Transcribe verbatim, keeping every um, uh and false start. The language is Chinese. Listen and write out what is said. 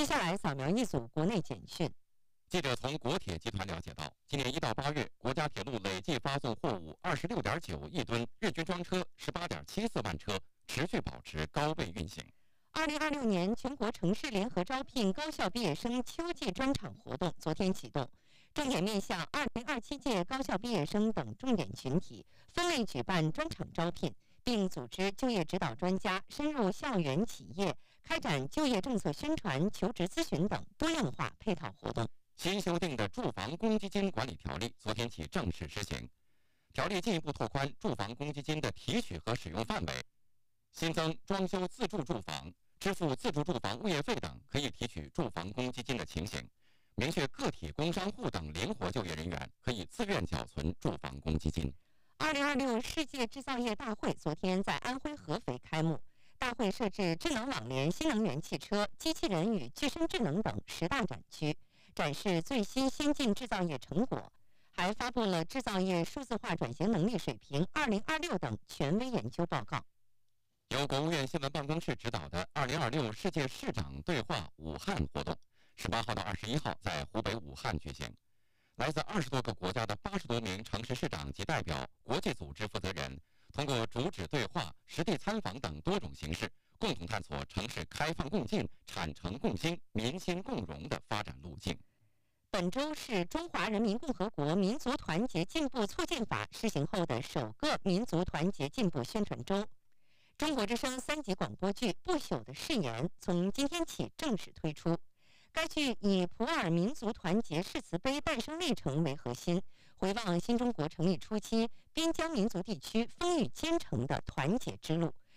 下来扫描一组国内简讯。 记者从国铁集团了解到，今年一到八月，国家铁路累计发送货物二十六点九亿吨，日均装车十八点七四万车，持续保持高位运行。 二零二六年全国城市联合招聘高校毕业生秋季专场活动昨天启动，重点面向二零二七届高校毕业生等重点群体，分类举办专场招聘，并组织就业指导专家深入校园企业，开展就业政策宣传、求职咨询等多样化配套活动。 新修订的住房公积金管理条例昨天起正式施行，条例进一步拓宽住房公积金的提取和使用范围，新增装修自住住房、支付自住住房物业费等可以提取住房公积金的情形，明确个体工商户等灵活就业人员可以自愿缴存住房公积金。 二零二六世界制造业大会昨天在安徽合肥开幕，大会设置智能网联、新能源汽车、机器人与具身智能等十大展区，展示最新先进制造业成果，还发布了制造业数字化转型能力水平二零二六等权威研究报告。 由国务院新闻办公室指导的二零二六世界市长对话武汉活动，十八号到二十一号在湖北武汉举行。来自二十多个国家的八十多名城市市长及代表、国际组织负责人，通过主旨对话、实地参访等多种形式，共同探索城市开放共进、产诚共兴、民心共荣的发展路径。 本周是中华人民共和国民族团结进步促进法施行后的首个民族团结进步宣传周。中国之声三级广播剧《不朽的誓言》从今天起正式推出。该剧以普洱民族团结誓词碑诞生历程为核心，回望新中国成立初期边疆民族地区风雨兼程的团结之路，